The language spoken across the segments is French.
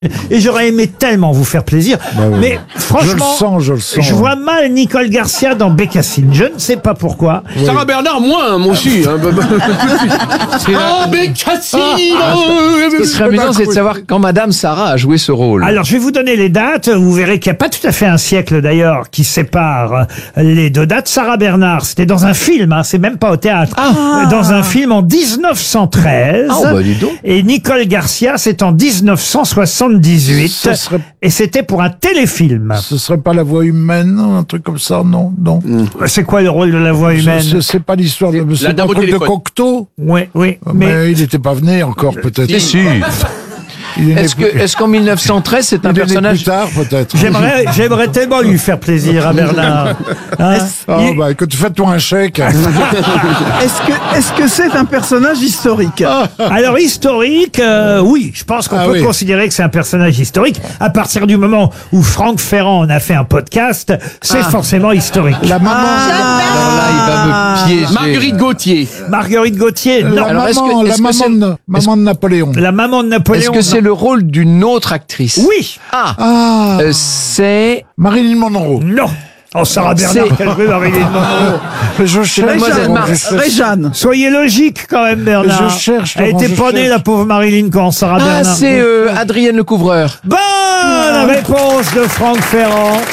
Et j'aurais aimé tellement vous faire plaisir. Bah oui. Mais franchement, je le sens. je vois mal Nicole Garcia dans Bécassine. Je ne sais pas pourquoi. Oui. Sarah Bernard, moi aussi. Bécassine. Ce qui serait amusant, c'est de savoir quand Madame Sarah a joué ce rôle. Alors, je vais vous donner les dates. Vous verrez qu'il n'y a pas tout à fait un siècle d'ailleurs qui sépare les deux dates. Sarah Bernard, c'était dans un film, hein, c'est même pas au théâtre. Dans un film en 1913. Bah dis donc. Et Nicole Garcia, c'est en 1978. Et c'était pour un téléfilm. Ce serait pas La Voix humaine, un truc comme ça, non? C'est quoi le rôle de La Voix humaine? C'est pas l'histoire de... C'est pas un truc de Cocteau? Oui. Mais il n'était pas venu encore, peut-être. Si. Est-ce qu'en 1913, c'est un personnage... plus tard, peut-être. J'aimerais tellement lui faire plaisir à Bernard. Hein? Que tu fais-toi un chèque. Est-ce que c'est un personnage historique? Alors, historique, oui. Je pense qu'on peut considérer que c'est un personnage historique. À partir du moment où Franck Ferrand en a fait un podcast, c'est forcément historique. La maman... Alors là, il va me piéger. Marguerite Gauthier. Non. La maman de Napoléon. La maman de Napoléon. Est-ce que c'est le rôle d'une autre actrice? Oui. C'est... Marilyn Monroe. Non. Oh, Sarah Bernard, quelle rue Marilyn Monroe. Je cherche. Réjeanne. Soyez logique quand même, Bernard. Je cherche. Elle était pas née, la pauvre Marilyn, quand Sarah Bernard. c'est Adrienne Lecouvreur. Bonne réponse de Franck Ferrand.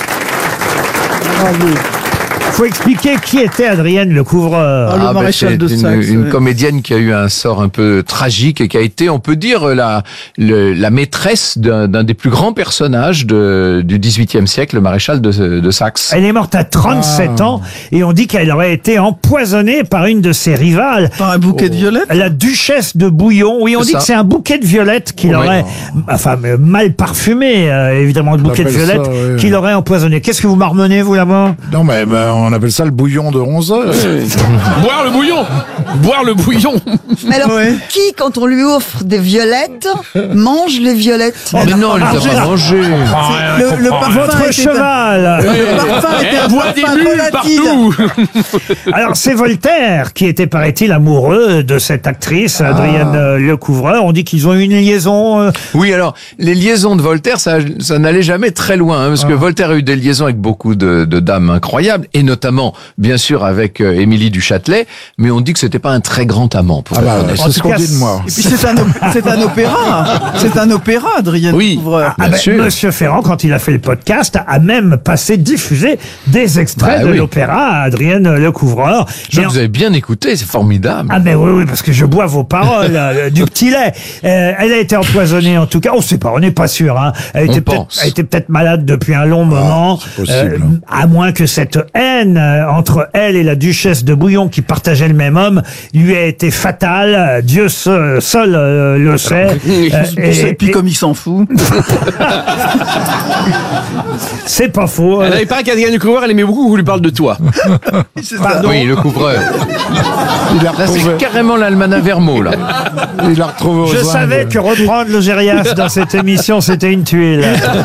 Faut expliquer qui était Adrienne Lecouvreur. Le maréchal de Saxe. Une comédienne qui a eu un sort un peu tragique et qui a été, on peut dire, la maîtresse d'un des plus grands personnages du XVIIIe siècle, le maréchal de Saxe. Elle est morte à 37 ans et on dit qu'elle aurait été empoisonnée par une de ses rivales. Par un bouquet de violettes? La duchesse de Bouillon. Oui, on dit que c'est un bouquet de violettes qu'il aurait, mal parfumé, évidemment, le bouquet de violettes qu'il aurait empoisonné. Qu'est-ce que vous marmonnez, vous, là-bas? Non, mais on appelle ça le bouillon de 11 heures. Boire le bouillon. Mais alors, qui, quand on lui offre des violettes, mange les violettes? Mais non, elle les a pas mangées. Le parfum Votre était cheval. Le parfum était un boit des parfum bulles volatile. partout. Alors, c'est Voltaire qui était, paraît-il, amoureux de cette actrice, Adrienne Lecouvreur. On dit qu'ils ont eu une liaison. Oui, alors, les liaisons de Voltaire, ça n'allait jamais très loin, parce que Voltaire a eu des liaisons avec beaucoup de dames incroyables, et notamment, bien sûr, avec Émilie du Châtelet, mais on dit que c'était pas un très grand amant, pour être honnête. C'est ce qu'on dit de moi. Et puis c'est un opéra. C'est un opéra, Adrienne Lecouvreur. Monsieur Ferrand, quand il a fait le podcast, a même diffusé des extraits de l'opéra à Adrienne Lecouvreur. Vous avez bien écouté, c'est formidable. Ah ben oui, parce que je bois vos paroles, du petit lait. Elle a été empoisonnée en tout cas. On sait pas, on n'est pas sûr. Hein. Elle était peut-être malade depuis un long moment. C'est possible. À moins que cette haine entre elle et la duchesse de Bouillon, qui partageaient le même homme, lui a été fatale. Dieu seul le sait. Et puis comme il s'en fout. C'est pas faux. Elle n'avait pas qu'Adrienne Lecouvreur, elle aimait beaucoup qu'on lui parle de toi. Pardon. Oui, Lecouvreur. Là, c'est carrément l'Almanach Vermeau, là. Il l'a retrouvé aux Je savais que reprendre le Gérias dans cette émission, c'était une tuile.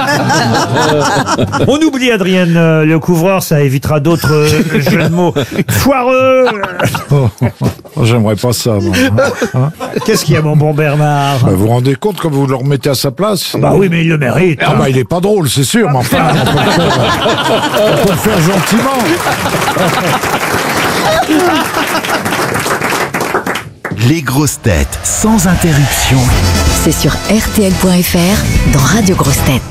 On oublie Adrienne Lecouvreur, ça évitera d'autres jeux de mots foireux. J'aimerais pas ça, moi. Qu'est-ce qu'il y a, mon bon Bernard? Vous vous rendez compte quand vous le remettez à sa place? Bah oui, mais il le mérite. Il est pas drôle, c'est sûr, mais enfin, on peut le faire gentiment. Les grosses têtes, sans interruption. C'est sur RTL.fr, dans Radio Grosses Têtes.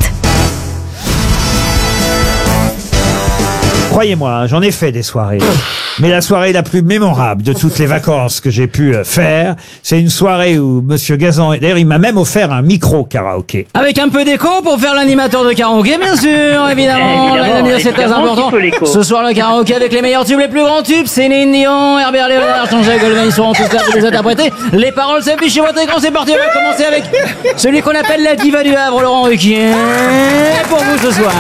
Croyez-moi, j'en ai fait des soirées. Mais la soirée la plus mémorable de toutes les vacances que j'ai pu faire, c'est une soirée où Monsieur Gazan, d'ailleurs, il m'a même offert un micro karaoké. Avec un peu d'écho pour faire l'animateur de karaoké, bien sûr, évidemment. C'est très important. Ce soir, le karaoké avec les meilleurs tubes, les plus grands tubes, Céline Dion, Herbert Léonard, Jean-Jacques Goldman, ils seront tous là pour les interpréter. Les paroles s'affichent sur votre écran, c'est parti. On va commencer avec celui qu'on appelle la diva du Havre, Laurent Ruquier. Pour vous ce soir.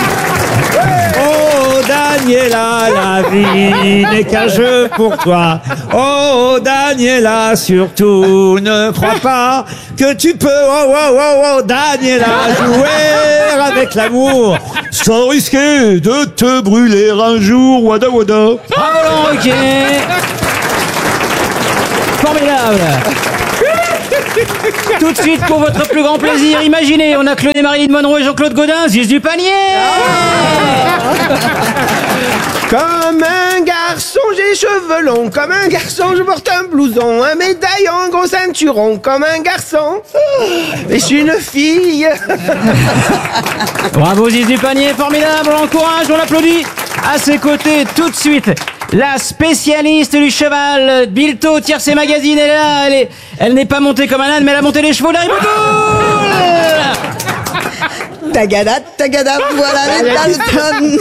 Oh Daniela, la vie n'est qu'un jeu pour toi. Oh Daniela, surtout ne crois pas que tu peux, oh Daniela, jouer avec l'amour sans risquer de te brûler un jour. Wada wada. Bravo Laurent Ruquier. Formidable. Tout de suite, pour votre plus grand plaisir, imaginez, on a Claude Marilyn Monroe et Jean-Claude Godin, Ziz du panier. Comme un garçon, j'ai les cheveux longs. Comme un garçon, je porte un blouson, un médaillon, un gros ceinturon. Comme un garçon, et je suis une fille. Bravo Ziz du panier, formidable, on l'encourage, on l'applaudit. À ses côtés, tout de suite, la spécialiste du cheval, Bilto, Tiercé Magazine, elle est là, elle n'est pas montée comme un âne, mais elle a monté les chevaux, Larry Boudboul. Tagada, tagada, voilà les Dalton.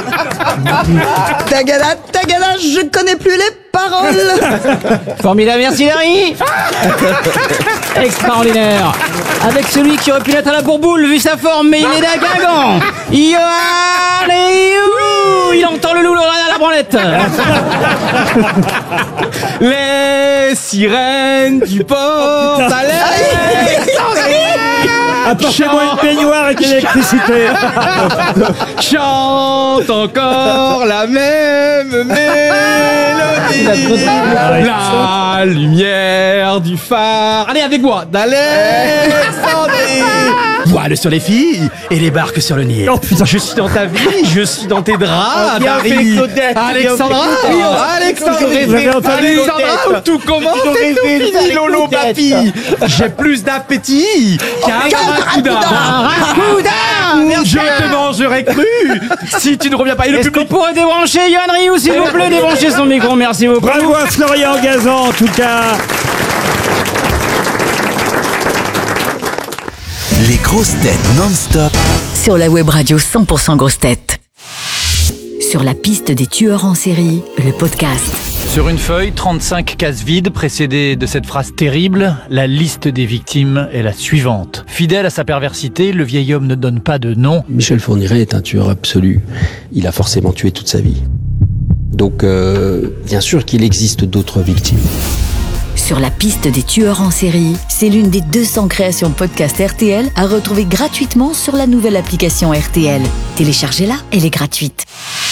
Tagada, tagada, je connais plus les paroles. Formidable, merci Larry. Extraordinaire. Avec celui qui aurait pu l'être à la bourboule vu sa forme, mais il est d'un Guingamp. Yoann et you. Il entend le loup à la branlette. Les sirènes du port Apportez-moi une baignoire et de l'électricité. chante encore la même mélodie. La lumière du phare. Allez avec moi, d'Alexandrie. Voile sur les filles et les barques sur le Nil. Oh putain, Je suis dans ta vie, je suis dans tes draps, Dari. Alexandra, Alexandra, où tout commence et tout finit, Lolo Papi. J'ai plus d'appétit qu'un barracuda. Je te mangerai cru si tu ne reviens pas. Et le Est-ce qu'on public. pourrait débrancher Yoann Rioux, s'il vous plaît, débrancher son micro, merci beaucoup. bravo à Florian Gazan en tout cas. Les grosses têtes non-stop. Sur la web radio 100% grosses têtes. Sur la piste des tueurs en série, le podcast. Sur une feuille, 35 cases vides précédées de cette phrase terrible, la liste des victimes est la suivante. Fidèle à sa perversité, le vieil homme ne donne pas de nom. Michel Fourniret est un tueur absolu. Il a forcément tué toute sa vie. Donc, bien sûr qu'il existe d'autres victimes. Sur la piste des tueurs en série, c'est l'une des 200 créations podcast RTL à retrouver gratuitement sur la nouvelle application RTL. Téléchargez-la, elle est gratuite.